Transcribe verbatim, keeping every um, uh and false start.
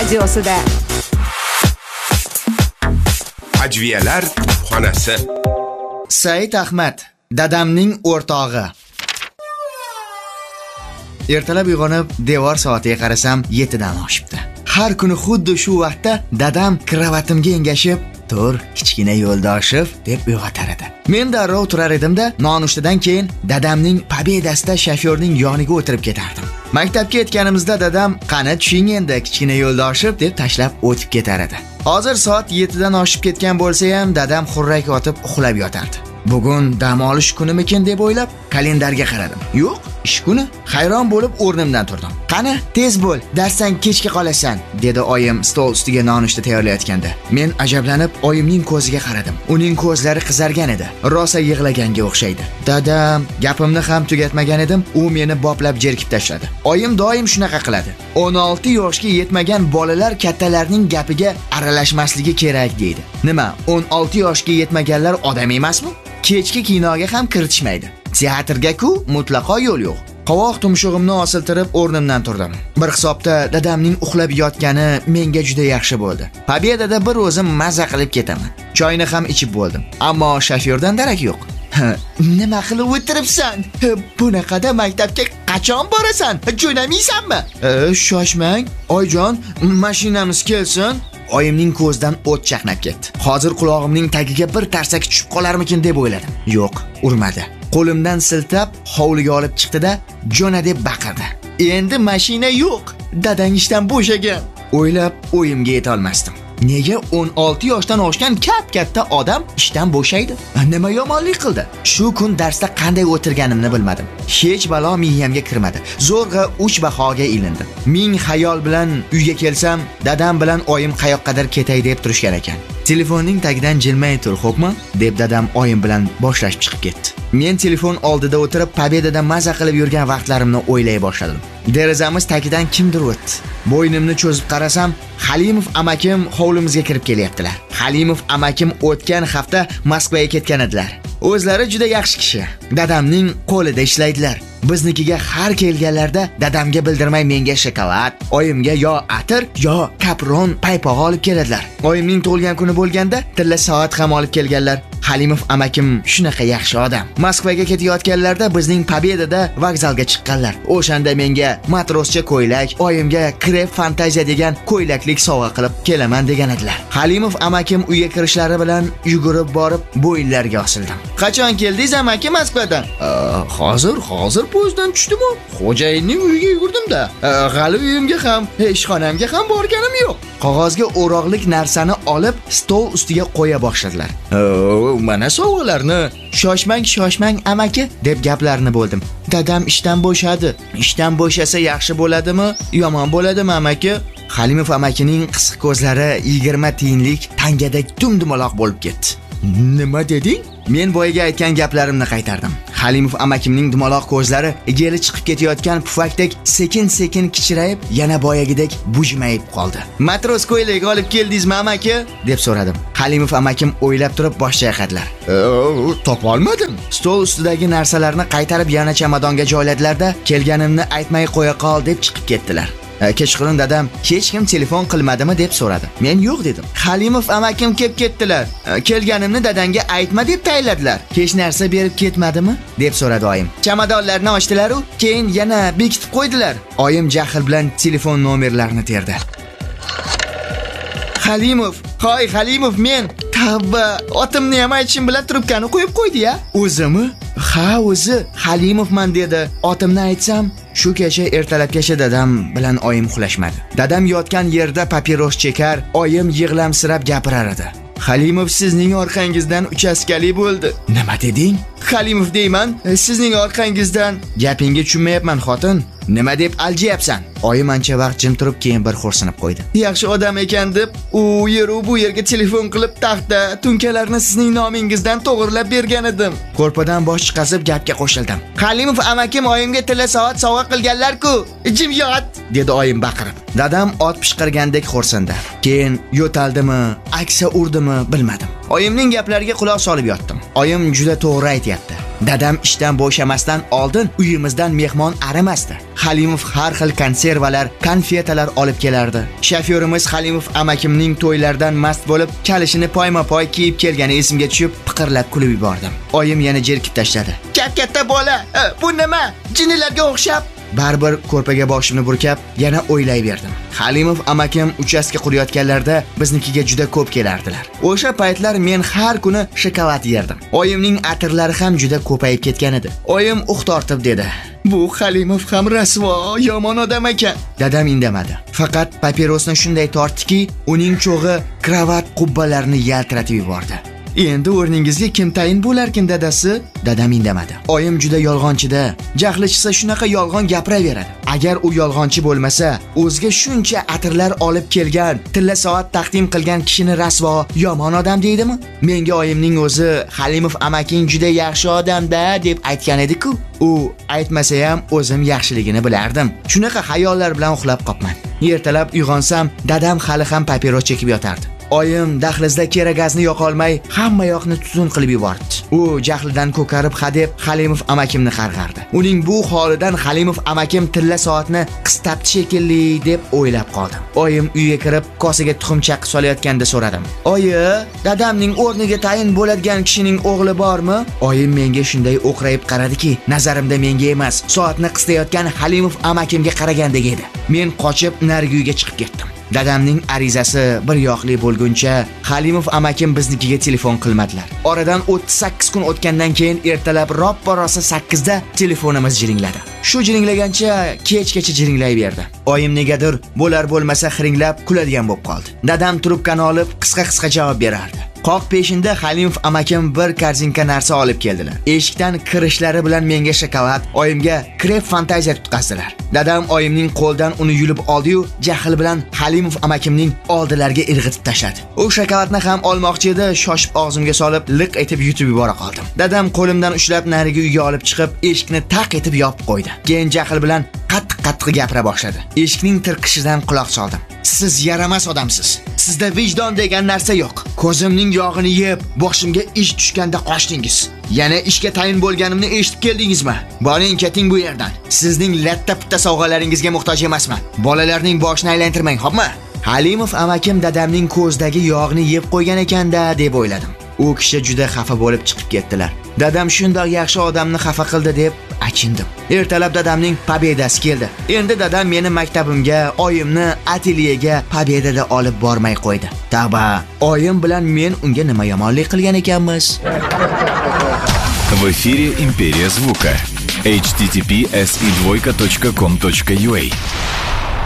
radiosida. Ajviyalar xonasi. Said Ahmad, dadamning o'rtog'i. Ertalab uyg'onib, devor soatiga qarasam yettidan oshibdi. Har kuni xuddi shu vaqtda dadam kravatimga engashib, "Tur, kichkina yo'ldoshim" deb uyg'otar edi. Men darrov turar edimda, nonushtadan keyin dadamning Pobedasida shofyorning yoniga o'tirib ketardim. Maktabga yetganimizda dadam "Qani tushing endi, kichkina yo'ldoshim" deb tashlab o'tib ketar edi. Hozir soat yettidan oshib ketgan bo'lsa ham dadam xurrak otib uxlab yotardi. Bugun dam olish kunimikin deb o'ylab kalendarga qaradim. Yo'q, ish kuni. Hayron bo'lib o'rnimdan turdim. "Qani, tez bo'l, darsdan kechga qolasan", dedi oyim stol ustiga nonushta tayyorlayotganda. Men ajablanib oyimning ko'ziga qaradim. Uning ko'zlari qizargan edi. Rosa yig'laganga o'xshaydi. "Dadam", gapimni ham tugatmagan edim, u meni boplab jerkib tashladi. Oyim doim shunaqa qiladi. o'n olti yoshga yetmagan bolalar kattalarning gapiga aralashmasligi kerak deydi. Nima, o'n olti yoshga yetmaganlar odam emasmi? Kechki kinoga ham kiritishmaydi. Teatrga-ku mutlaqo yo'l yo'q. Qovoq tumshug'imni osiltirib o'rnimdan turdim. Bir hisobda dadamning uxlab yotgani menga juda yaxshi bo'ldi. Pobedada bir o'zim maza qilib ketaman. Choyni ham ichib bo'ldim. Ammo shofyordan darak yo'q. "Nima qilib o'tiribsan? Bunaqada maktabga qachon borasan? Jo'namaysanmi?" "E, shoshmang, oyijon, mashinamiz kelsin." Oyimning ko'zidan o't chaqnab ketdi. Hozir qulog'imning tagiga bir tarsak tushib qolarmikin deb o'yladim. Yo'q, urmadi. Qo'limdan siltab hovliga olib chiqdi-da, "Jo'na" deb baqirdi. Endi mashina yo'q. Dadang ishdan bo'shagan. O'ylab o'yimga yeta olmasdim. Nega o'n olti yoshdan oshgan kap-katta odam ishdan bo'shaydi? Nima yomonlik qildi? Shu kun darsda qanday o'tirganimni bilmadim. Hech balo miyamga kirmadi. Zo'rg'a uch bahoga ilindim. Ming xayol bilan uyga kelsam, dadam bilan oyim qayoqqadir ketay deb turishgan ekan. "Telefonning tagidan jilmay tur, xo'pmi?" deb dadam oyim bilan boshlashib chiqib ketdi. Men telefon oldida o'tirib Pobedada maza qilib yurgan vaqtlarimni o'ylay boshladim. Derazamiz tagidan kimdir o'tdi. Bo'ynimni cho'zib qarasam, Halimov amakim hovlimizga kirib kelyaptilar. Halimov amakim o'tgan hafta Moskvaga ketgan edilar. O'zlari juda yaxshi kishi. Dadamning qo'lida ishlaydilar. Biznikiga har kelganlarda dadamga bildirmay menga shokolad, oyimga yo atir, yo kapron paypoq olib keladilar. Oyimning tug'ilgan kuni bo'lganda tilla soat ham olib kelganlar. Halimov amakim shunaqa yaxshi odam. Moskvaga ketayotganlarda bizning Pobedada vokzalga chiqqanlar. O'shanda menga matroscha ko'ylak, oyimga krep fantaziya degan ko'ylaklik sovg'a qilib kelaman degan edilar. Halimov amakim uyga kirishlari bilan yugurib borib bo'yinlariga osildim. "Qachon keldingiz amaki Moskvadan?" "Hozir, hozir poyezddan tushdim-ku. Xo'jayinning uyiga yugurdim-da. G'ali uyimga ham, ishxonamga ham borganim yo'q." Qog'ozga o'roqlik narsani olib stol ustiga qo'ya boshladilar. "Mana sovg'alarni." "Shoshmang, shoshmang amaki" deb gaplarini bo'ldim. "Dadam ishdan bo'shadi. Ishdan bo'shasa yaxshi bo'ladimi, yomon bo'ladimi amaki?" Halimov amakining qisiq ko'zlari yigirma tiyinlik tangadek dumdumaloq bo'lib ketdi. "Nima deding?" Men boyaga aytgan gaplarimni qaytardim. Halimov amakimning dumaloq ko'zlari geli chiqib ketayotgan pufakdek sekin-sekin kichirayib, yana boyagidek bujmayib qoldi. "Matros ko'ylak olib keldingizmi amaki?" deb so'radim. Halimov amakim o'ylab turib bosh chayqadilar. "Topa olmadim." Stol ustidagi narsalarni qaytarib yana chamadonga joyladilar-da, "Kelganimni aytmay qo'ya qol" deb chiqib ketdilar. Kechqurun dadam "Hech kim telefon qilmadimi?" deb so'radi. Men "Yo'q" dedim. "Halimov amakim kelib ketdilar. Kelganimni dadangga aytma deb tayinladilar. Hech narsa berib ketmadimi?" deb so'radi oyim. "Chamadonlarni ochdilar-u, keyin yana bekitib qo'ydilar." Oyim jahl bilan telefon nomerlarini terdi. "Halimov, hoy Halimov, men tavba, otimni ham aytishim bilan trubkani qo'yib qo'ydi-ya." "O'zimi?" "Ha, o'zi Halimovman" dedi. Otimni aytsam, shu kecha ertalabgacha dadam bilan oyim uxlashmadi. Dadam yotgan yerda papiros chekar, oyim yig'lamsirab gapirar edi. "Halimov sizning orqangizdan uchastkali bo'ldi." "Nima deding?" "Halimov deyman, sizning orqangizdan." "Gapingga tushunmayapman xotin. Nima deb aljiyapsan?" Oyim ancha vaqt jim turib, keyin bir xo'rsinib qo'ydi. "Yaxshi odam ekan deb, u yer u bu yerga telefon qilib taxta, tunkalarni sizning nomingizdan to'g'irlab bergan edim." Ko'rpadan bosh chiqazib gapga qo'shildim. "Halimov amakim oyimga tilla soat sovg'a qilganlar-ku. Jim yot", dedi oyim baqirib. Dadam ot pishqirgandek xo'rsindi. Keyin yo'taldimi, aksa urdimi bilmadim. Oyimning gaplariga quloq solib yotdim. Oyim juda to'g'ri aytayapti. Dadam ishdan bo'shamasdan oldin uyimizdan mehmon arimasdi. Halimov har xil konservalar, konfetalar olib kelardi. Shofyorimiz Halimov amakimning to'ylardan mast bo'lib, kalishini poyma-poy kiyib kelgani esimga tushib, piqirlab kulib yubordim. Oyim yana jerkib tashladi. "Katta bola, bu nima? Jinnilarga o'xshab?" Baribir ko'rpaga boshimni burkab, yana o'ylayverdim. Halimov amakim uchastka qurayotganlarda biznikiga juda ko'p kelardilar. O'sha paytlar men har kuni shokolad yerdim. Oyimning atirlari ham juda ko'payib ketgan edi. Oyim ux tortib dedi: "Bu Halimov ham rasvo, yomon odam ekan." Dadam indamadi. Faqat papirosni shunday tortdiki, uning cho'g'i kravat qubbalarini yaltiratib yubordi. "Endi o'rningizga kim tayin bo'larkin, dadasi?" Dadam indamadi. Oyim juda yolg'onchida. Jahli chiqsa shunaqa yolg'on gapiraveradi. Agar u yolg'onchi bo'lmasa, o'ziga shuncha atirlar olib kelgan, tilla soat taqdim qilgan kishini rasvo, yomon odam deydimi? Menga oyimning o'zi Halimov amaking juda yaxshi odam-da deb aytgan edi-ku. U aytmasa ham o'zim yaxshiligini bilardim. Shunaqa xayollar bilan uxlab qopman. Ertalab uyg'onsam, dadam hali ham papiros chekib yotardi. Oyim dahlizda keragazni yoqa olmay, hamma yoqni tutun qilib yubordi. U jahlidan ko'karib hadeb Halimov amakimni qarg'ardi. Uning bu holidan Halimov amakim tilla soatni qistabdi shekilli deb o'ylab qoldim. Oyim uyga kirib, kosaga tuxum chaqqi solayotganda so'radim: "Oyi, dadamning o'rniga tayin bo'ladigan kishining o'g'li bormi?" Oyim menga shunday o'qrayib qaradiki, nazarimda menga emas, soatni qistayotgan Halimov amakimga qaragandek edi. Men qochib narigi uyga chiqib ketdim. Dadamning arizasi bir yoqli bo'lguncha Halimov amakim biznikiga telefon qilmadilar. Oradan o'ttiz sakkiz kun o'tgandan keyin ertalab roppa-rosa sakkizda telefonimiz jiringladi. Shu jiringlagancha kechgacha jiringlayverdi. Oyim negadir bo'lar bo'lmasa xiringlab kuladigan bo'lib qoldi. Dadam trubkani olib qisqa-qisqa javob berardi. Qoq peshinda Halimov amakim bir korzinka narsa olib keldilar. Eshikdan kirishlari bilan menga shokolad, oyimga krep fantaziya tutqazdilar. Dadam oyimning qo'ldan uni yulib oldi-yu, jahl bilan Halimov amakimning oldilariga irg'itib tashladi. U shokoladni ham olmoqchi edi, shoshib og'zimga solib liq etib yutib yubora qoldim. Dadam qo'limdan ushlab narigi uyga olib chiqib, eshikni taq etib yopib qo'ydi. Keyin jahl bilan qattiq-qattiq gapira boshladi. Eshikning tirqishidan quloq soldim. "Siz yaramas odamsiz. Sizda vijdon degan narsa yo'q. Ko'zimning yog'ini yeb, boshimga ish tushganda qochdingiz. Yana ishga tayin bo'lganimni eshitib keldingizmi? Boring, keting bu yerdan. Sizning latta-putta sovg'alaringizga muhtoj emasman. Bolalarning boshini aylantirmang, xo'pmi?" Halimov amakim dadamning ko'zdagi yog'ni yeb qo'ygan ekanda deb o'yladim. U kishi juda xafa bo'lib chiqib ketdilar. Dadam shundoq yaxshi odamni xafa qildi deb achindim. Ertalab dadamning pobedasi keldi. Endi dadam meni maktabimga, oyimni atelyega pobedada olib bormay qo'ydi. Tavba, oyim bilan men unga nima yomonlik qilgan ekanmiz? В эфире Империя звука. эйч ти ти пи эс и двойка точка ком точка ю а